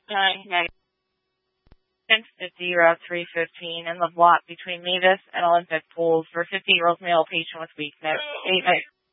Hi. 1050 Route 315 in the lot between Mavis and Olympic Pools for 50-year-old male patient with weakness. 8